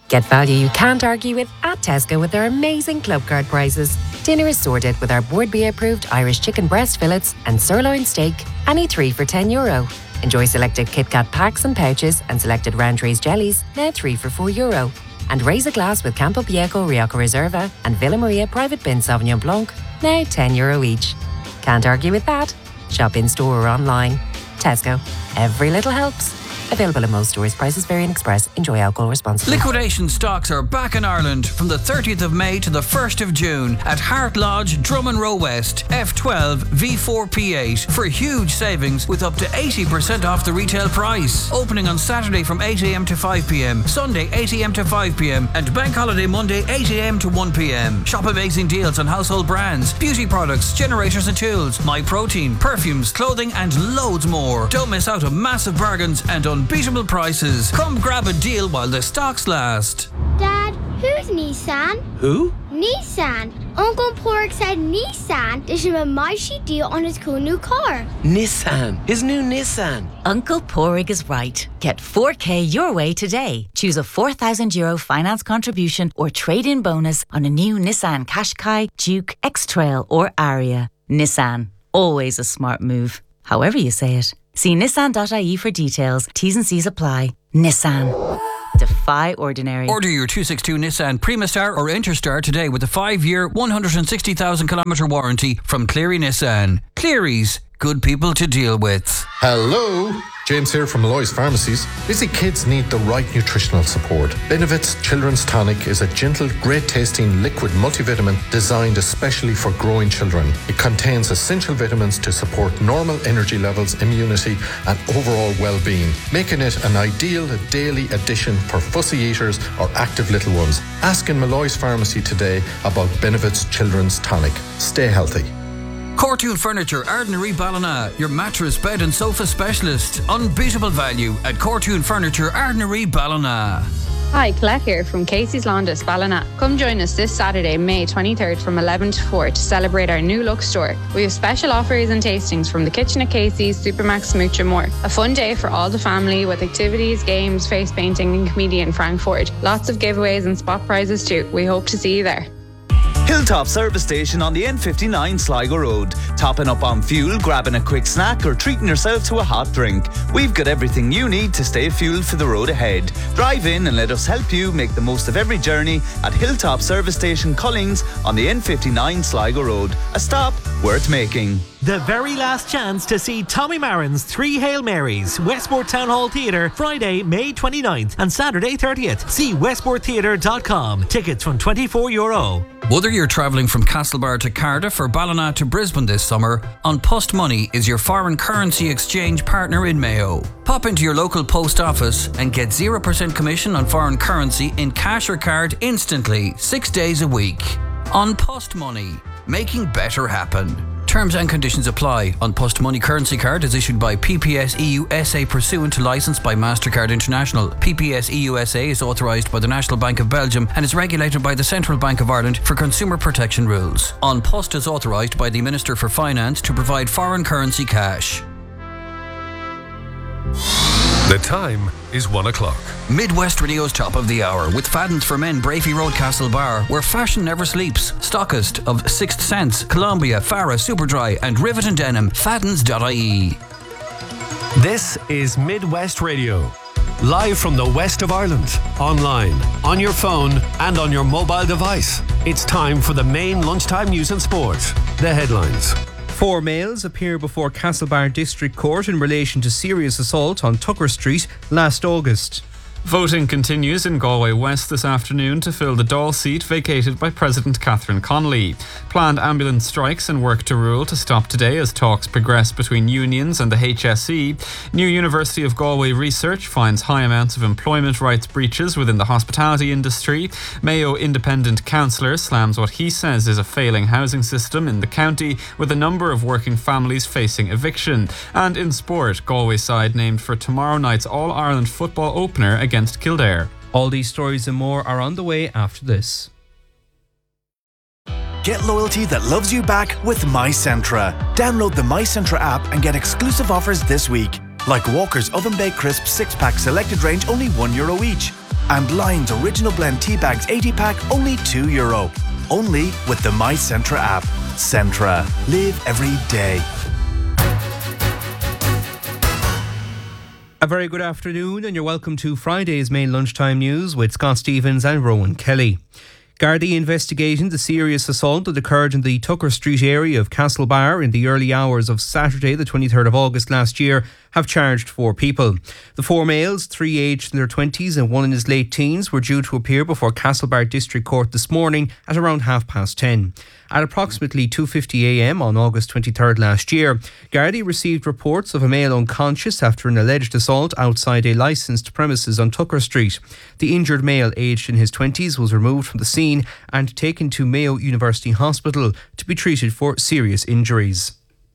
Get value you can't argue with at Tesco with their amazing club card prices. Dinner is sorted with our Board B approved Irish chicken breast fillets and sirloin steak, any 3 for €10. Enjoy selected KitKat packs and pouches and selected Roundtree's jellies, now 3 for €4. And raise a glass with Campo Viejo Rioja Reserva and Villa Maria Private Bin Sauvignon Blanc, now €10 each. Can't argue with that. Shop in store or online. Tesco. Every little helps. Available in most stores. Prices vary and express. Enjoy alcohol responsibly. Liquidation stocks are back in Ireland from the 30th of May to the 1st of June at Hart Lodge, Drummond Row West, F12 V4P8 for huge savings with up to 80% off the retail price. Opening on Saturday from 8am to 5pm, Sunday 8am to 5pm and Bank Holiday Monday 8am to 1pm. Shop amazing deals on household brands, beauty products, generators and tools, MyProtein, perfumes, clothing and loads more. Don't miss out on massive bargains and unbeatable prices. Come grab a deal while the stocks last. Dad, who's Nissan? Who? Nissan. Uncle Pork said Nissan did him a mighty deal on his cool new car. Nissan. His new Nissan. Uncle Porrig is right. Get 4K your way today. Choose a €4,000 finance contribution or trade-in bonus on a new Nissan Qashqai, Duke, X-Trail or Aria. Nissan. Always a smart move. However you say it. See nissan.ie for details. T's and C's apply. Nissan. Defy ordinary. Order your 262 Nissan Primastar or Interstar today with a 5-year, 160,000-kilometre warranty from Cleary Nissan. Cleary's, good people to deal with. Hello, James here from Malloy's Pharmacies. Busy kids need the right nutritional support. Benevit's Children's Tonic is a gentle, great-tasting liquid multivitamin designed especially for growing children. It contains essential vitamins to support normal energy levels, immunity, and overall well-being, making it an ideal daily addition for fussy eaters or active little ones. Ask in Malloy's Pharmacy today about Benevit's Children's Tonic. Stay healthy. Cortoon Furniture, Ardnary Ballina, your mattress, bed and sofa specialist. Unbeatable value at Cortoon Furniture, Ardnary Ballina. Hi, Colette here from Casey's Laundess, Ballina. Come join us this Saturday, May 23rd from 11 to 4 to celebrate our new look store. We have special offers and tastings from the kitchen at Casey's, Supermax, Smooch and more. A fun day for all the family with activities, games, face painting and comedian Frank Ford. Lots of giveaways and spot prizes too. We hope to see you there. Hilltop Service Station on the N59 Sligo Road. Topping up on fuel, grabbing a quick snack or treating yourself to a hot drink. We've got everything you need to stay fueled for the road ahead. Drive in and let us help you make the most of every journey at Hilltop Service Station Collings on the N59 Sligo Road. A stop worth making. The very last chance to see Tommy Marin's 3 Hail Marys, Westport Town Hall Theatre, Friday, May 29th and Saturday 30th. See westporttheatre.com. Tickets from €24. Whether you're travelling from Castlebar to Cardiff or Ballina to Brisbane this summer, An Post Money is your foreign currency exchange partner in Mayo. Pop into your local post office and get 0% commission on foreign currency in cash or card instantly, 6 days a week. An Post Money, making better happen. Terms and conditions apply. An Post Money currency card is issued by PPS EU SA pursuant to licence by MasterCard International. PPS EU SA is authorised by the National Bank of Belgium and is regulated by the Central Bank of Ireland for consumer protection rules. An Post is authorised by the Minister for Finance to provide foreign currency cash. The time is 1 o'clock. Midwest Radio's top of the hour with Fadden's for Men, Brafey Road, Castlebar, where fashion never sleeps. Stockist of Sixth Sense, Columbia, Farah, Superdry and Rivet and Denim. Faddens.ie. This is Midwest Radio. Live from the west of Ireland. Online, on your phone and on your mobile device. It's time for the main lunchtime news and sport. The headlines. 4 males appear before Castlebar District Court in relation to serious assault on Tucker Street last August. Voting continues in Galway West this afternoon to fill the Dáil seat vacated by President Catherine Connolly. Planned ambulance strikes and work to rule to stop today as talks progress between unions and the HSE. New University of Galway research finds high amounts of employment rights breaches within the hospitality industry. Mayo Independent Councillor slams what he says is a failing housing system in the county, with a number of working families facing eviction. And in sport, Galway side named for tomorrow night's All-Ireland football opener against Kildare. All these stories and more are on the way after this. Get loyalty that loves you back with MyCentra. Download the MyCentra app and get exclusive offers this week. Like Walker's Oven Baked Crisp 6-pack selected range, only €1 each. And Lion's Original Blend tea bags 80-pack, only €2. Only with the My Centra app. Centra. Live every day. A very good afternoon, and you're welcome to Friday's main lunchtime news with Scott Stevens and Rowan Kelly. Gardaí investigating the serious assault that occurred in the Tucker Street area of Castlebar in the early hours of Saturday, the 23rd of August last year, have charged 4 people. The 4 males, 3 aged in their 20s and 1 in his late teens, were due to appear before Castlebar District Court this morning at around 10:30. At approximately 2:50am on August 23rd last year, Gardaí received reports of a male unconscious after an alleged assault outside a licensed premises on Tucker Street. The injured male, aged in his 20s, was removed from the scene and taken to Mayo University Hospital to be treated for serious injuries.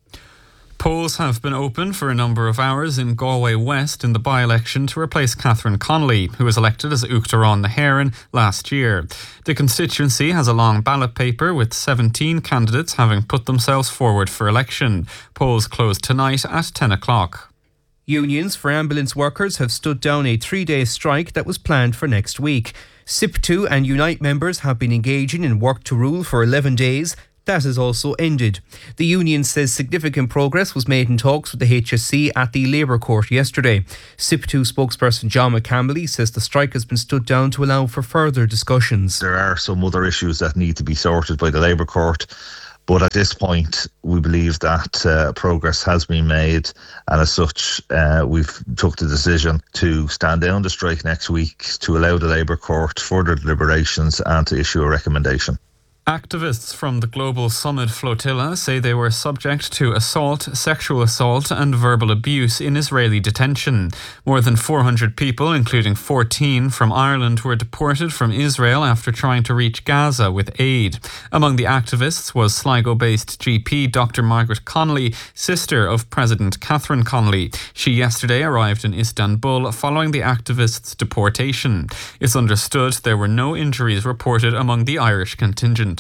Polls have been open for a number of hours in Galway West in the by-election to replace Catherine Connolly, who was elected as Uachtaráin na hÉireann last year. The constituency has a long ballot paper with 17 candidates having put themselves forward for election. Polls close tonight at 10 o'clock. Unions for ambulance workers have stood down a 3-day strike that was planned for next week. SIP2 and Unite members have been engaging in work to rule for 11 days. That has also ended. The union says significant progress was made in talks with the HSC at the Labour Court yesterday. SIP2 spokesperson John McCampbell says the strike has been stood down to allow for further discussions. There are some other issues that need to be sorted by the Labour Court, but at this point we believe that progress has been made, and as such we've took the decision to stand down the strike next week to allow the Labour Court further deliberations and to issue a recommendation. Activists from the Global Summit Flotilla say they were subject to assault, sexual assault and verbal abuse in Israeli detention. More than 400 people, including 14 from Ireland, were deported from Israel after trying to reach Gaza with aid. Among the activists was Sligo-based GP Dr. Margaret Connolly, sister of President Catherine Connolly. She yesterday arrived in Istanbul following the activists' deportation. It's understood there were no injuries reported among the Irish contingent.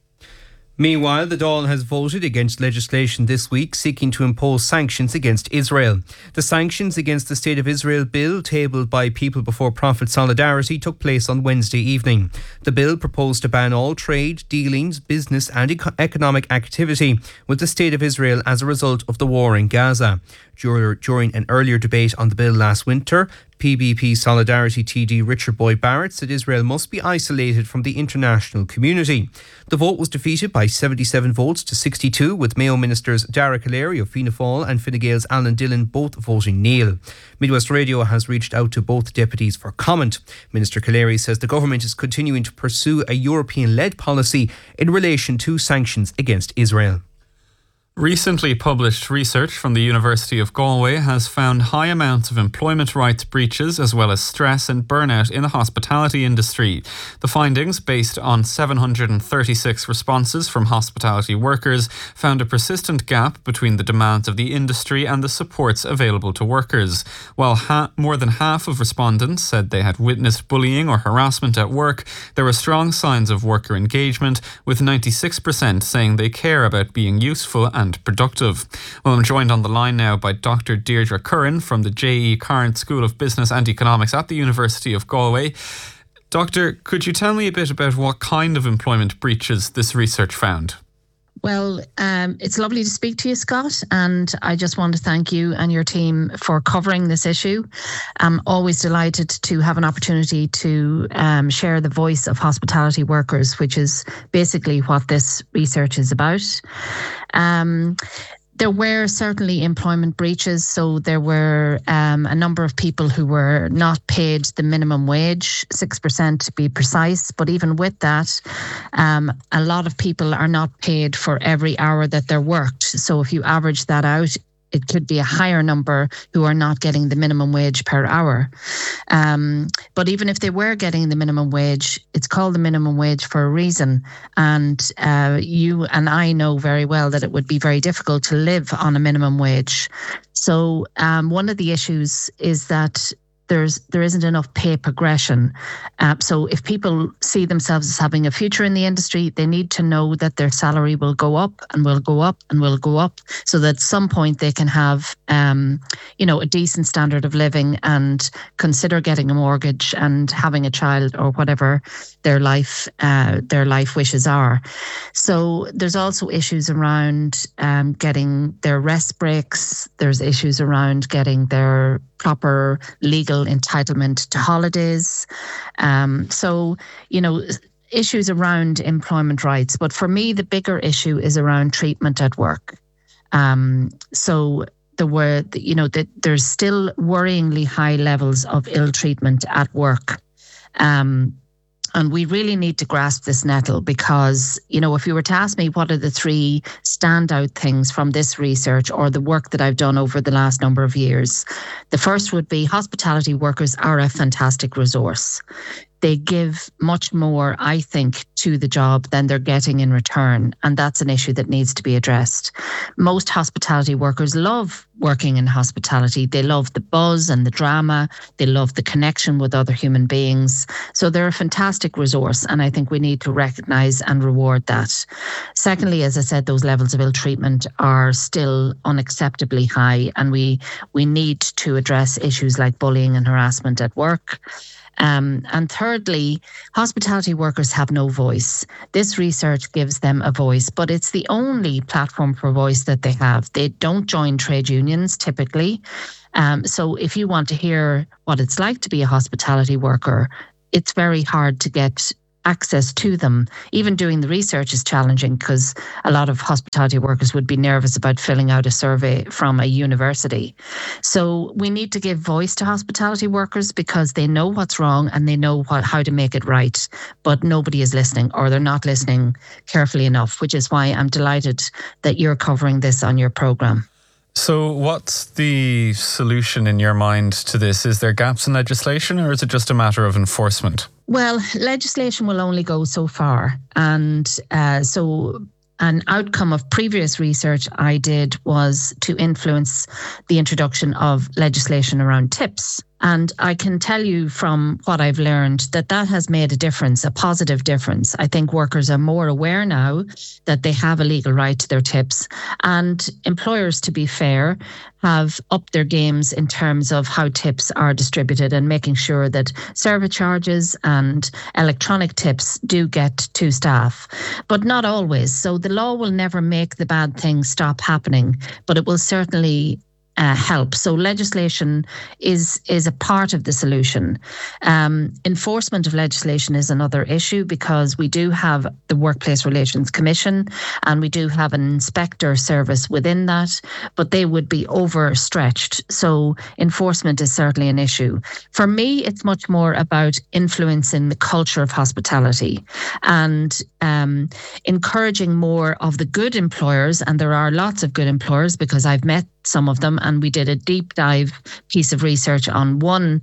Meanwhile, the Dáil has voted against legislation this week seeking to impose sanctions against Israel. The Sanctions Against the State of Israel bill, tabled by People Before Profit Solidarity, took place on Wednesday evening. The bill proposed to ban all trade, dealings, business and economic activity with the State of Israel as a result of the war in Gaza. During an earlier debate on the bill last winter, PBP Solidarity TD Richard Boyd Barrett said Israel must be isolated from the international community. The vote was defeated by 77 votes to 62, with Mayo ministers Dara Callery of Fianna Fáil and Fine Gael's Alan Dillon both voting nil. Midwest Radio has reached out to both deputies for comment. Minister Callery says the government is continuing to pursue a European-led policy in relation to sanctions against Israel. Recently published research from the University of Galway has found high amounts of employment rights breaches as well as stress and burnout in the hospitality industry. The findings, based on 736 responses from hospitality workers, found a persistent gap between the demands of the industry and the supports available to workers. While more than half of respondents said they had witnessed bullying or harassment at work, there were strong signs of worker engagement, with 96% saying they care about being useful and productive. Well, I'm joined on the line now by Dr. Deirdre Curran from the J.E. Carnes School of Business and Economics at the University of Galway. Doctor, could you tell me a bit about what kind of employment breaches this research found? Well, it's lovely to speak to you, Scott, and I just want to thank you and your team for covering this issue. I'm always delighted to have an opportunity to share the voice of hospitality workers, which is basically what this research is about. There were certainly employment breaches, so there were a number of people who were not paid the minimum wage, 6% to be precise. But even with that, a lot of people are not paid for every hour that they're worked. So if you average that out, it could be a higher number who are not getting the minimum wage per hour. But even if they were getting the minimum wage, it's called the minimum wage for a reason. And you and I know very well that it would be very difficult to live on a minimum wage. So one of the issues is that there isn't enough pay progression. So if people see themselves as having a future in the industry, they need to know that their salary will go up and will go up and will go up, so that at some point they can have, a decent standard of living and consider getting a mortgage and having a child or whatever their life wishes are. So there's also issues around getting their rest breaks. There's issues around getting their proper legal entitlement to holidays. Issues around employment rights. But for me, the bigger issue is around treatment at work. There's still worryingly high levels of ill treatment at work. And we really need to grasp this nettle, because, if you were to ask me what are the 3 standout things from this research or the work that I've done over the last number of years, the first would be hospitality workers are a fantastic resource. They give much more, I think, to the job than they're getting in return. And that's an issue that needs to be addressed. Most hospitality workers love working in hospitality. They love the buzz and the drama. They love the connection with other human beings. So they're a fantastic resource. And I think we need to recognise and reward that. Secondly, as I said, those levels of ill treatment are still unacceptably high. And we need to address issues like bullying and harassment at work. And thirdly, hospitality workers have no voice. This research gives them a voice, but it's the only platform for voice that they have. They don't join trade unions typically. So if you want to hear what it's like to be a hospitality worker, it's very hard to get access to them. Even doing the research is challenging, because a lot of hospitality workers would be nervous about filling out a survey from a university. So we need to give voice to hospitality workers, because they know what's wrong and they know how to make it right, but nobody is listening, or they're not listening carefully enough, which is why I'm delighted that you're covering this on your programme. So what's the solution in your mind to this? Is there gaps in legislation, or is it just a matter of enforcement? Well, legislation will only go so far. And so an outcome of previous research I did was to influence the introduction of legislation around tips. And I can tell you from what I've learned that has made a difference, a positive difference. I think workers are more aware now that they have a legal right to their tips. And employers, to be fair, have upped their games in terms of how tips are distributed and making sure that service charges and electronic tips do get to staff. But not always. So the law will never make the bad things stop happening, but it will certainly help. So legislation is a part of the solution. Enforcement of legislation is another issue, because we do have the Workplace Relations Commission and we do have an inspector service within that, but they would be overstretched. So enforcement is certainly an issue. For me, it's much more about influencing the culture of hospitality and encouraging more of the good employers. And there are lots of good employers, because I've met some of them, and we did a deep dive piece of research on one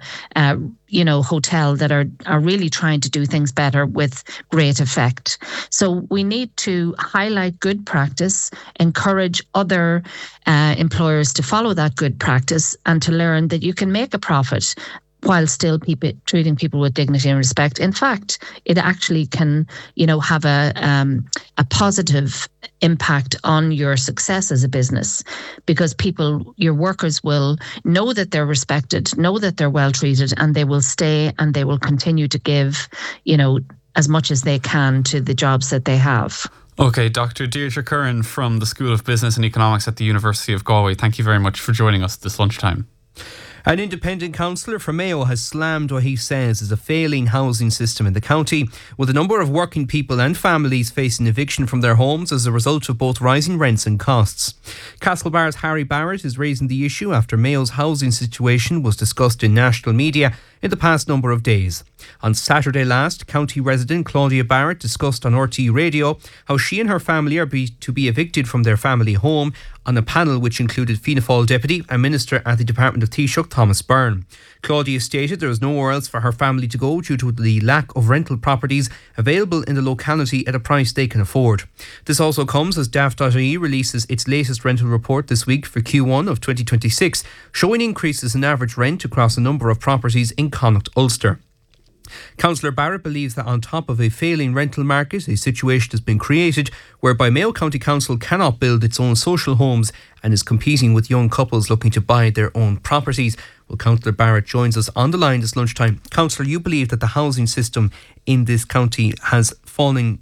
hotel that are really trying to do things better with great effect. So we need to highlight good practice, encourage other employers to follow that good practice, and to learn that you can make a profit while still treating people with dignity and respect. In fact, it actually can, have a positive impact on your success as a business, because your workers will know that they're respected, know that they're well treated, and they will stay and they will continue to give, as much as they can to the jobs that they have. Okay, Dr. Deirdre Curran from the School of Business and Economics at the University of Galway, thank you very much for joining us this lunchtime. An independent councillor for Mayo has slammed what he says is a failing housing system in the county, with a number of working people and families facing eviction from their homes as a result of both rising rents and costs. Castlebar's Harry Barrett is raising the issue after Mayo's housing situation was discussed in national media in the past number of days. On Saturday last, county resident Claudia Barrett discussed on RTÉ Radio how she and her family are to be evicted from their family home on a panel which included Fianna Fáil Deputy and Minister at the Department of Taoiseach Thomas Byrne. Claudia stated there is nowhere else for her family to go due to the lack of rental properties available in the locality at a price they can afford. This also comes as Daft.ie releases its latest rental report this week for Q1 of 2026, showing increases in average rent across a number of properties in Connacht, Ulster. Councillor Barrett believes that on top of a failing rental market, a situation has been created whereby Mayo County Council cannot build its own social homes and is competing with young couples looking to buy their own properties. Well, Councillor Barrett joins us on the line this lunchtime. Councillor, you believe that the housing system in this county has fallen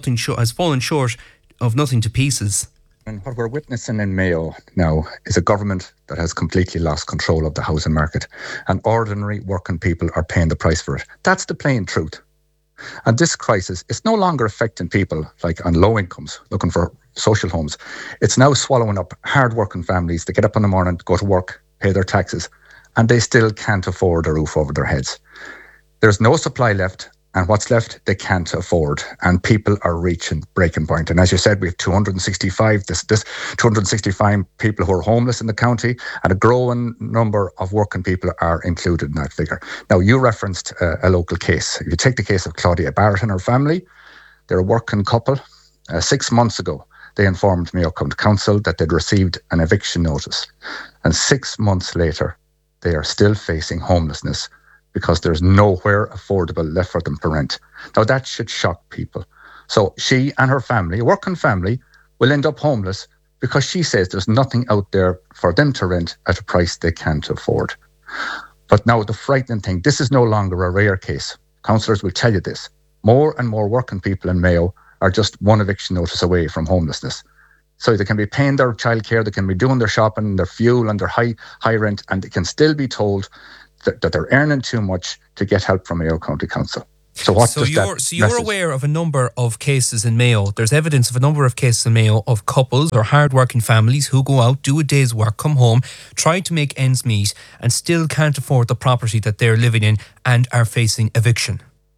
short of nothing to pieces. And what we're witnessing in Mayo now is a government that has completely lost control of the housing market, and ordinary working people are paying the price for it. That's the plain truth. And this crisis is no longer affecting people like on low incomes looking for social homes. It's now swallowing up hard-working families that get up in the morning, go to work, pay their taxes, and they still can't afford a roof over their heads. There's no supply left, and what's left, they can't afford. And people are reaching breaking point. And as you said, we have 265 people who are homeless in the county, and a growing number of working people are included in that figure. Now, you referenced a local case. If you take the case of Claudia Barrett and her family, they're a working couple. 6 months ago, they informed Mayo County Council that they'd received an eviction notice. And 6 months later, they are still facing homelessness because there's nowhere affordable left for them to rent. Now, that should shock people. So she and her family, a working family, will end up homeless because she says there's nothing out there for them to rent at a price they can't afford. But now the frightening thing, this is no longer a rare case. Councillors will tell you this. More and more working people in Mayo are just one eviction notice away from homelessness. So they can be paying their childcare, they can be doing their shopping, their fuel and their high rent, and they can still be told that they're earning too much to get help from Mayo County Council. So you're aware of a number of cases in Mayo. There's evidence of a number of cases in Mayo of couples or hard-working families who go out, do a day's work, come home, try to make ends meet, and still can't afford the property that they're living in and are facing eviction.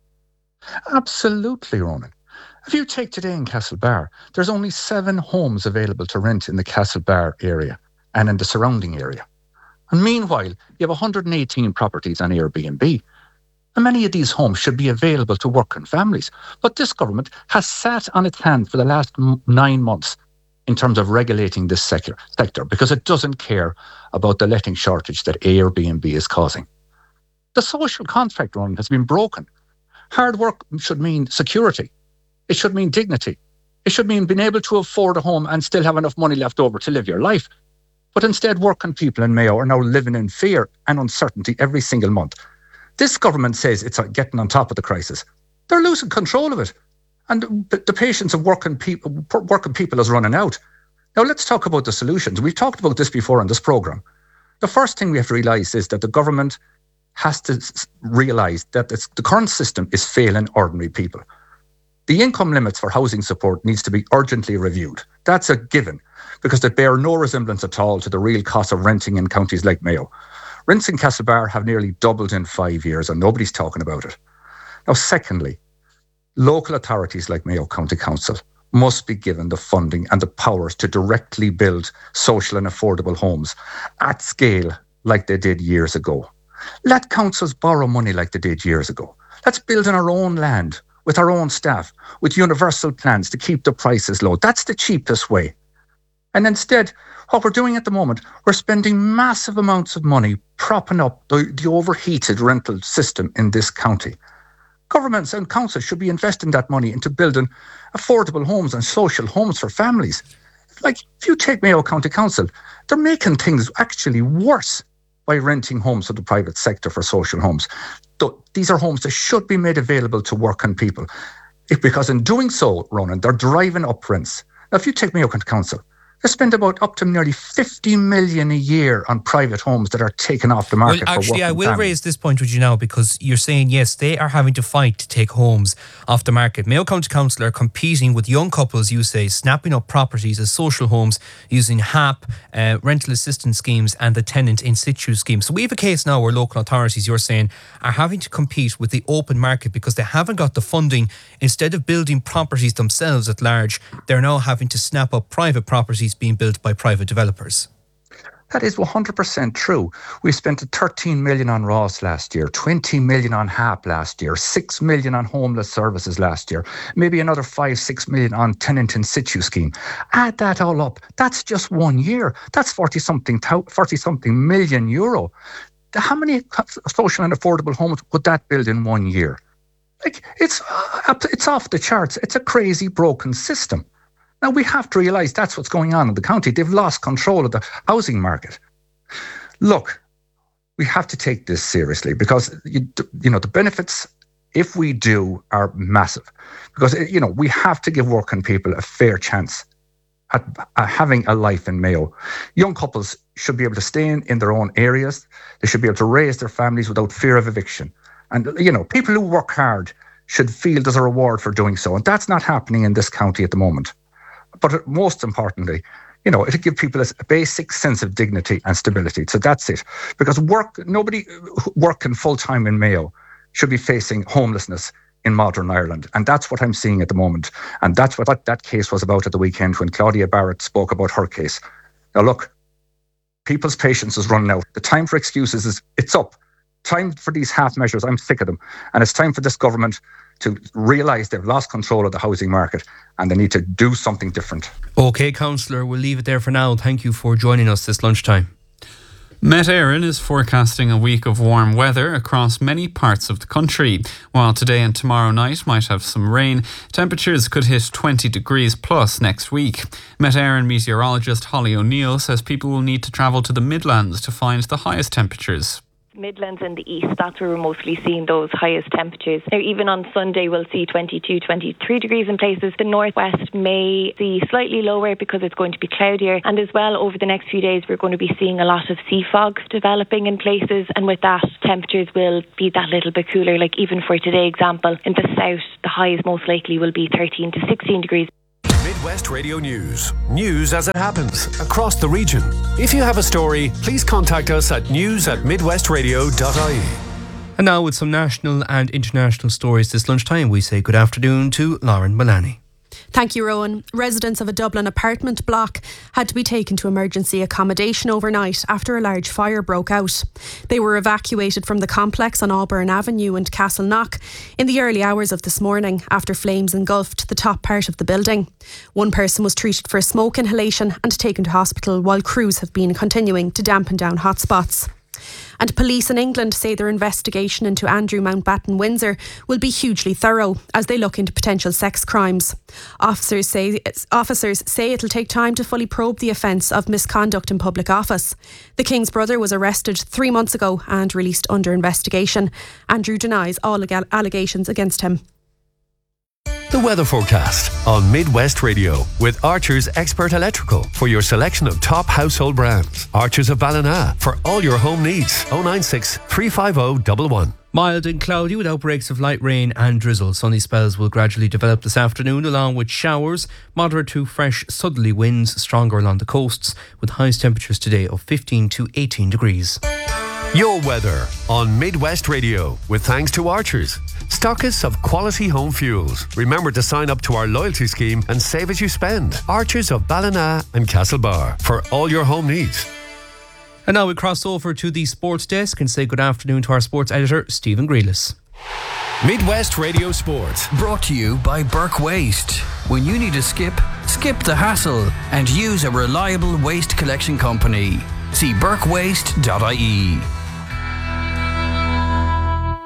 Absolutely, Ronan. If you take today in Castlebar, there's only 7 homes available to rent in the Castlebar area and in the surrounding area. And meanwhile, you have 118 properties on Airbnb. And many of these homes should be available to working families. But this government has sat on its hand for the last 9 months in terms of regulating this sector because it doesn't care about the letting shortage that Airbnb is causing. The social contract run has been broken. Hard work should mean security. It should mean dignity. It should mean being able to afford a home and still have enough money left over to live your life. But instead, working people in Mayo are now living in fear and uncertainty every single month. This government says it's getting on top of the crisis. They're losing control of it. And the patience of working people is running out. Now, let's talk about the solutions. We've talked about this before on this programme. The first thing we have to realise is that the government has to realise that the current system is failing ordinary people. The income limits for housing support needs to be urgently reviewed. That's a given, because they bear no resemblance at all to the real cost of renting in counties like Mayo. Rents in Castlebar have nearly doubled in 5 years and nobody's talking about it. Now, secondly, local authorities like Mayo County Council must be given the funding and the powers to directly build social and affordable homes at scale like they did years ago. Let councils borrow money like they did years ago. Let's build on our own land, with our own staff, with universal plans to keep the prices low. That's the cheapest way. And instead, what we're doing at the moment, we're spending massive amounts of money propping up the overheated rental system in this county. Governments and councils should be investing that money into building affordable homes and social homes for families. Like, if you take Mayo County Council, they're making things actually worse by renting homes to the private sector for social homes. These are homes that should be made available to working people. Because in doing so, Ronan, they're driving up rents. Now, if you take Mayo County Council, They spend about up to nearly 50 million a year on private homes that are taken off the market. Well, actually, I will raise this point with you now, because you're saying, yes, they are having to fight to take homes off the market. Mayo County Council are competing with young couples, you say, snapping up properties as social homes using HAP, rental assistance schemes and the tenant in situ scheme. So we have a case now where local authorities, you're saying, are having to compete with the open market because they haven't got the funding. Instead of building properties themselves at large, they're now having to snap up private properties being built by private developers. That is 100% true. We spent 13 million on Ross last year, 20 million on HAP last year, 6 million on homeless services last year, maybe another 5-6 million on tenant in situ scheme. Add that all up, that's just 1 year. That's 40 something million euro. How many social and affordable homes would that build in 1 year? Like, it's off the charts. It's a crazy, broken system. Now, we have to realise that's what's going on in the county. They've lost control of the housing market. Look, we have to take this seriously, because, you know, the benefits, if we do, are massive. Because, you know, we have to give working people a fair chance at having a life in Mayo. Young couples should be able to stay in their own areas. They should be able to raise their families without fear of eviction. And, you know, people who work hard should feel there's a reward for doing so. And that's not happening in this county at the moment. But most importantly, you know, it'll give people a basic sense of dignity and stability. So that's it. Because nobody working full-time in Mayo should be facing homelessness in modern Ireland. And that's what I'm seeing at the moment. And that's what that case was about at the weekend when Claudia Barrett spoke about her case. Now, look, people's patience is running out. The time for excuses it's up. Time for these half measures. I'm sick of them. And it's time for this government to realise they've lost control of the housing market and they need to do something different. OK, Councillor, we'll leave it there for now. Thank you for joining us this lunchtime. Met Éireann is forecasting a week of warm weather across many parts of the country. While today and tomorrow night might have some rain, temperatures could hit 20 degrees plus next week. Met Éireann meteorologist Holly O'Neill says people will need to travel to the Midlands to find the highest temperatures. Midlands and the east, that's where we're mostly seeing those highest temperatures. Now, even on Sunday, we'll see 22, 23 degrees in places. The northwest may see slightly lower because it's going to be cloudier. And as well, over the next few days, we're going to be seeing a lot of sea fog developing in places. And with that, temperatures will be that little bit cooler. Like even for today, example, in the south, the highs most likely will be 13 to 16 degrees. Midwest Radio News. News as it happens across the region. If you have a story, please contact us at news@midwestradio.ie. And now with some national and international stories this lunchtime, we say good afternoon to Lauren Mullaney. Thank you, Rowan. Residents of a Dublin apartment block had to be taken to emergency accommodation overnight after a large fire broke out. They were evacuated from the complex on Auburn Avenue and Castleknock in the early hours of this morning after flames engulfed the top part of the building. One person was treated for smoke inhalation and taken to hospital, while crews have been continuing to dampen down hotspots. And police in England say their investigation into Andrew Mountbatten Windsor will be hugely thorough as they look into potential sex crimes. Officers say it'll take time to fully probe the offence of misconduct in public office. The King's brother was arrested 3 months ago and released under investigation. Andrew denies all allegations against him. The weather forecast on Midwest Radio with Archer's Expert Electrical for your selection of top household brands. Archer's of Ballina for all your home needs. 096 350 111. Mild and cloudy with outbreaks of light rain and drizzle. Sunny spells will gradually develop this afternoon, along with showers, moderate to fresh southerly winds, stronger along the coasts, with highest temperatures today of 15 to 18 degrees. Your weather on Midwest Radio with thanks to Archers, stockists of quality home fuels. Remember to sign up to our loyalty scheme and save as you spend. Archers of Ballina and Castlebar for all your home needs. And now we cross over to the sports desk and say good afternoon to our sports editor, Stephen Grealis. Midwest Radio Sport. Brought to you by Burke Waste. When you need a skip the hassle and use a reliable waste collection company. See burkewaste.ie.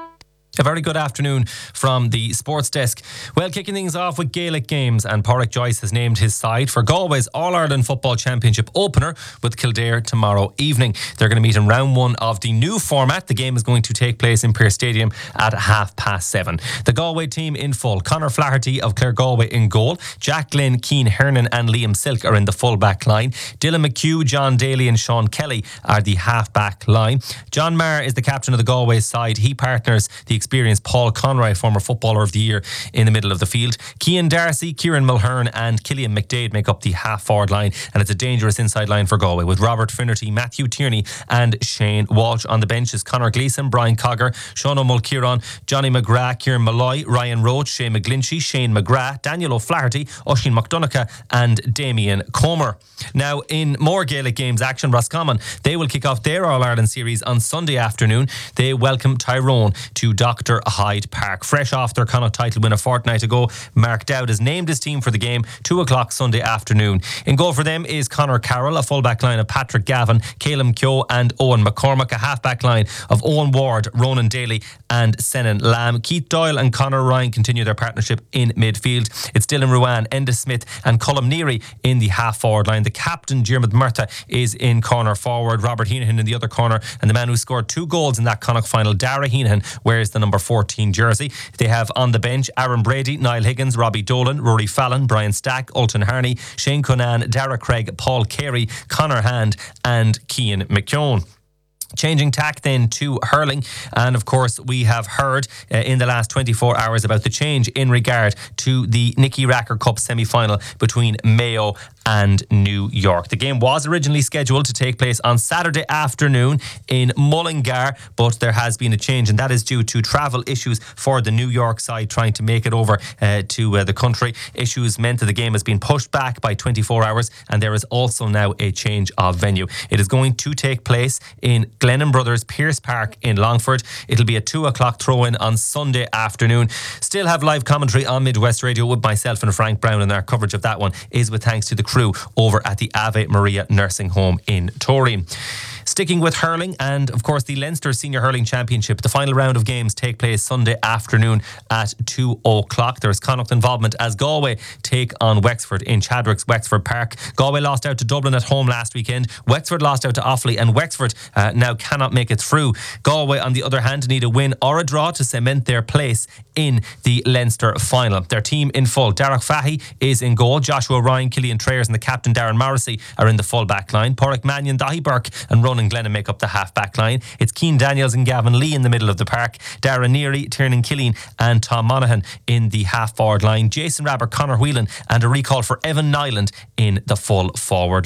A very good afternoon from the sports desk. Well, kicking things off with Gaelic games, and Pádraig Joyce has named his side for Galway's All-Ireland Football Championship opener with Kildare tomorrow evening. They're going to meet in round one of the new format. The game is going to take place in Pearse Stadium at 7:30. The Galway team in full: Conor Flaherty of Clare Galway in goal, Jack Glynn, Cian Hernan and Liam Silk are in the full-back line. Dylan McHugh, John Daly and Sean Kelly are the half-back line. John Maher is the captain of the Galway side. He partners the experienced Paul Conroy, former Footballer of the Year, in the middle of the field. Cian Darcy, Kieran Mulhern and Killian McDade make up the half-forward line, and it's a dangerous inside line for Galway, with Robert Finnerty, Matthew Tierney and Shane Walsh. On the bench is Conor Gleeson, Brian Cogger, Sean O'Mulkieran, Johnny McGrath, Kieran Malloy, Ryan Roach, Shane McGlinchey, Shane McGrath, Daniel O'Flaherty, Oisin McDonagh and Damien Comer. Now, in more Gaelic games action, Roscommon, they will kick off their All-Ireland series on Sunday afternoon. They welcome Tyrone to Dr. Hyde Park. Fresh off their Connacht title win a fortnight ago, Mark Dowd has named his team for the game, 2 o'clock Sunday afternoon. In goal for them is Conor Carroll, a full-back line of Patrick Gavin, Caleb Keogh and Owen McCormack, a half-back line of Owen Ward, Ronan Daly and Senan Lamb. Keith Doyle and Conor Ryan continue their partnership in midfield. It's Dylan Ruan, Enda Smith and Colm Neary in the half-forward line. The captain, Diarmuid Murtagh, is in corner forward, Robert Heenan in the other corner, and the man who scored 2 goals in that Connacht final, Dara Heenan, wears the number 14 jersey. They have on the bench Aaron Brady, Niall Higgins, Robbie Dolan, Rory Fallon, Brian Stack, Ultan Harney, Shane Conan, Dara Craig, Paul Carey, Conor Hand and Cian McKeown. Changing tack then to hurling, and of course we have heard in the last 24 hours about the change in regard to the Nicky Racker Cup semi-final between Mayo and New York. The game was originally scheduled to take place on Saturday afternoon in Mullingar, but there has been a change, and that is due to travel issues for the New York side trying to make it over to the country. Issues meant that the game has been pushed back by 24 hours, and there is also now a change of venue. It is going to take place in Glennon Brothers Pearse Park in Longford. It'll be a 2 o'clock throw-in on Sunday afternoon. Still have live commentary on Midwest Radio with myself and Frank Brown, and our coverage of that one is with thanks to the crew over at the Ave Maria Nursing Home in Toreen. Sticking with hurling, and of course the Leinster Senior Hurling Championship, the final round of games take place Sunday afternoon at 2 o'clock. There is Connacht involvement as Galway take on Wexford in Chadwick's Wexford Park. Galway lost out to Dublin at home last weekend. Wexford lost out to Offaly, and Wexford now cannot make it through. Galway, on the other hand, need a win or a draw to cement their place in the Leinster final. Their team in full: Darach Fahy is in goal, Joshua Ryan, Killian Trayers and the captain Darren Morrissey are in the full back line. Pádraig Mannion, Dahi Burke and Ronan Glennon make up the half-back line. It's Cian Daniels and Gavin Lee in the middle of the park. Dara Neary, Tiernan Killeen and Tom Monaghan in the half-forward line. Jason Rabber, Conor Whelan and a recall for Evan Nyland in the full-forward